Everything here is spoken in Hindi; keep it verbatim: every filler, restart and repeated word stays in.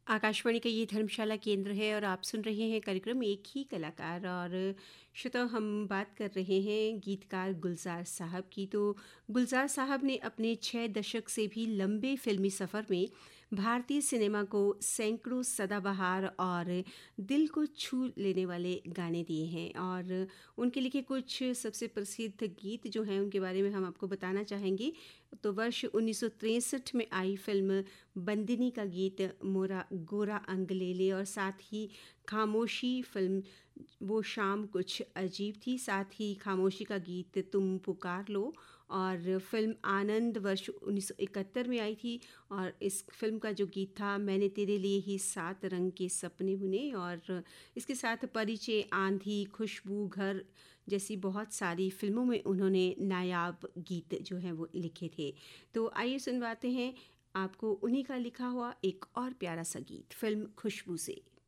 आकाशवाणी का ये धर्मशाला केंद्र है और आप सुन रहे हैं कार्यक्रम एक ही कलाकार। और श्रोताओं, हम बात कर रहे हैं गीतकार गुलजार साहब की। तो गुलजार साहब ने अपने छः दशक से भी लंबे फिल्मी सफ़र में भारतीय सिनेमा को सैकड़ों सदाबहार और दिल को छू लेने वाले गाने दिए हैं। और उनके लिखे कुछ सबसे प्रसिद्ध गीत जो हैं उनके बारे में हम आपको बताना चाहेंगे। तो वर्ष उन्नीस सौ तिरसठ में आई फिल्म बंदिनी का गीत मोरा गोरा अंग ले ले, और साथ ही खामोशी फिल्म वो शाम कुछ अजीब थी, साथ ही खामोशी का गीत तुम पुकार लो, और फिल्म आनंद वर्ष उन्नीस सौ इकहत्तर में आई थी। और इस फिल्म का जो गीत था मैंने तेरे लिए ही सात रंग के सपने बुने, और इसके साथ परिचय, आंधी, खुशबू, घर जैसी बहुत सारी फिल्मों में उन्होंने नायाब गीत जो हैं वो लिखे थे। तो आइए सुनवाते हैं आपको उन्हीं का लिखा हुआ एक और प्यारा सा गीत फिल्म खुशबू से।